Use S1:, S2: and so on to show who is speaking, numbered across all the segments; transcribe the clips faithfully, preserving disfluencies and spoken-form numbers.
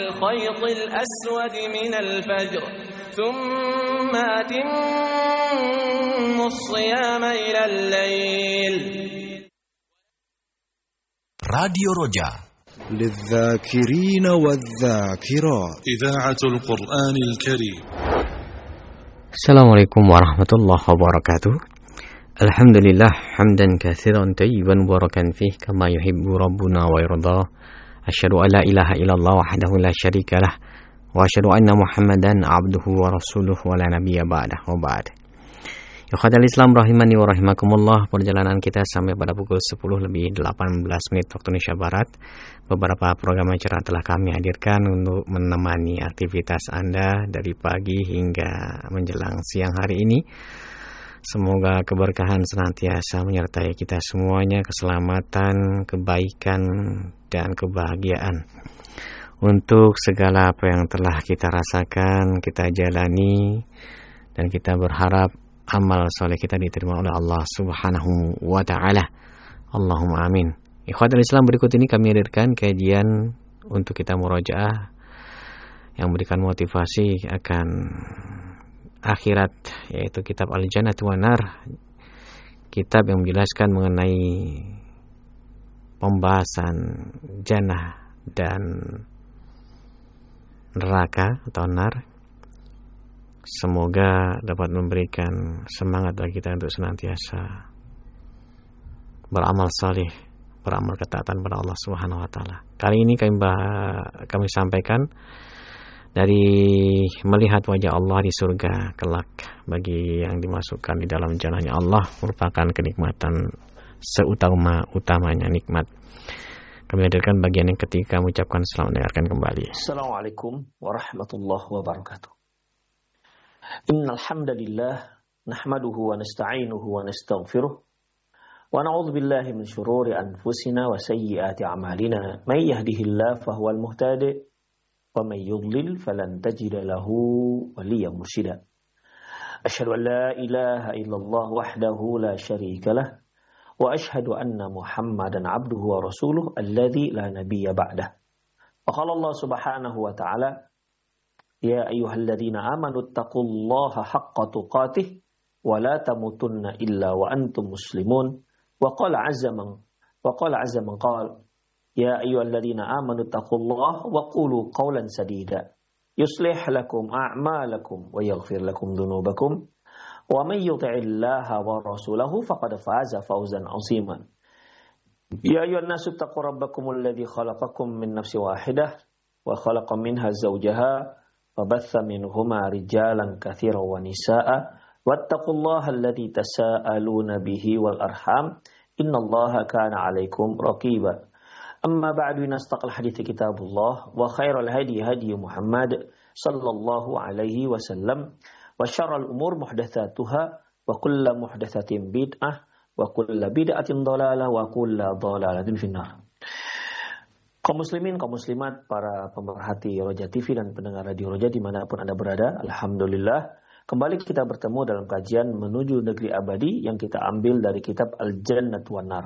S1: الخيط الأسود من الفجر ثم أتموا الصيام إلى الليل.
S2: راديو رجا
S3: للذاكرين والذاكرات
S4: إذاعة القرآن الكريم.
S5: Assalamualaikum warahmatullahi wabarakatuh. Alhamdulillah hamdan katsiran tayyiban mubarakan fih kama yuhibbu rabbuna wa yarda. Asyhadu an la ilaha illallah wahdahu la syarikalah wa asyhadu anna Muhammadan abduhu wa rasuluhu wa la nabiyya ba'dah wa ba'd. Ikhwatal Islam rahimani wa rahimakumullah, perjalanan kita sampai pada pukul sepuluh lebih delapan belas menit waktu Indonesia Barat. Beberapa program acara telah kami hadirkan untuk menemani aktivitas Anda dari pagi hingga menjelang siang hari ini. Semoga keberkahan senantiasa menyertai kita semuanya, keselamatan, kebaikan, dan kebahagiaan. Untuk segala apa yang telah kita rasakan, kita jalani, dan kita berharap amal soleh kita diterima oleh Allah Subhanahu wa ta'ala. Allahumma amin. Ikhwatul Islam, berikut ini kami hadirkan kajian untuk kita murojaah yang memberikan motivasi akan akhirat, yaitu kitab Al-Jannah wan Nar, kitab yang menjelaskan mengenai pembahasan jannah dan neraka atau nar. Semoga dapat memberikan semangat bagi kita untuk senantiasa beramal saleh, beramal ketaatan pada Allah Subhanahu wa taala. Kali ini kami bah- kami sampaikan dari melihat wajah Allah di surga kelak bagi yang dimasukkan di dalam jannahnya Allah merupakan kenikmatan seutama-utamanya nikmat. Kami hadirkan bagian yang ketiga, mengucapkan selamat mendengarkan kembali.
S6: Assalamualaikum warahmatullahi wabarakatuh. Innal hamdalillah nahmaduhu wa nasta'inuhu wa nastaghfiruh wa na'udzu billahi min shururi anfusina wa sayyiati a'malina. May yahdihillahu fahuwal muhtadi wa may yudlil falan tajida lahu waliyyan mursyida. Asyhadu an la ilaha illallah wahdahu la syarika lah wa asyhadu anna Muhammadan abduhu wa rasuluh alladzi la nabiyya ba'dah. Wa qala Allah subhanahu wa ta'ala, ya ayyuhalladzina amanu taqullaha haqqa tuqatih wa la tamutunna illa wa antum muslimun. Wa qala azza man wa qala azza man qala ya ayyuhalladzina amanu taqullaha wa qulu qawlan sadida yuslih lakum a'malakum wa yaghfir lakum dhunubakum wa may yuti'illaha wa rasulahu faqad faza fawzan 'aziman. Ya ayyuhan nasu taqu rabbakumul ladzi khalaqakum min nafsin wahidah wa khalaqa minha zawjaha wa batha minhuma rijalan katsiran wa nisaa'a wattaqullaha alladzi tasaaluna bihi wal arham innallaha kana 'alaikum raqiba. Amma ba'du, nastaqal hadithi kitabullah wa khairal hadi hadi Muhammad sallallahu alaihi wasallam wa syarrul umur muhdatsatuha wa kullu muhdatsatin bid'ah wa kullu bid'atin dhalalah wa kullu dhalalatin finnar. Kaum muslimin, kaum muslimat, para pemerhati Roja T V dan pendengar radio Roja dimanapun Anda berada, alhamdulillah kembali kita bertemu dalam kajian menuju negeri abadi yang kita ambil dari kitab Al-Jannah wan Nar.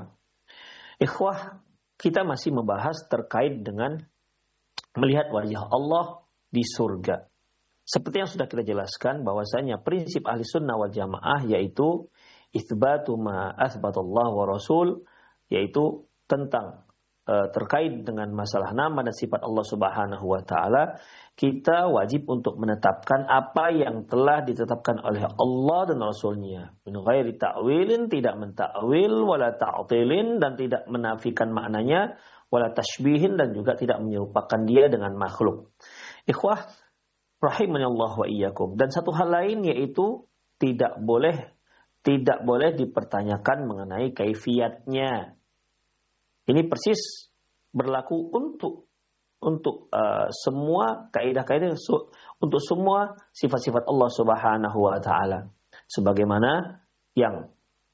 S6: Ikhwah, kita masih membahas terkait dengan melihat wajah Allah di surga. Seperti yang sudah kita jelaskan bahwasanya prinsip ahli sunnah wal jamaah yaitu itsbatu ma atsbatallah wa rasul, yaitu tentang uh, terkait dengan masalah nama dan sifat Allah Subhanahu wa taala, kita wajib untuk menetapkan apa yang telah ditetapkan oleh Allah dan Rasulnya. Min ghairi ta'wilin, tidak mentakwil, wala ta'tilin, dan tidak menafikan maknanya, wala tashbihin, dan juga tidak menyerupakan dia dengan makhluk. Ikhwah rahimanallah wa iyyakum. Dan satu hal lain yaitu tidak boleh tidak boleh dipertanyakan mengenai kaifiyatnya. Ini persis berlaku untuk untuk uh, semua kaidah-kaidah untuk semua sifat-sifat Allah Subhanahu wa taala. Sebagaimana yang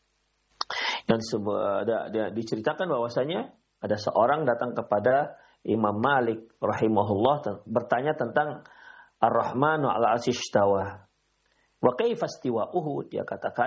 S6: yang sebuah, ada, ada diceritakan bahwasanya ada seorang datang kepada Imam Malik rahimahullah bertanya tentang Ar-Rahmanu 'ala 'arsy istawa. Wa kaifa istiwa'uhu? Dia katakan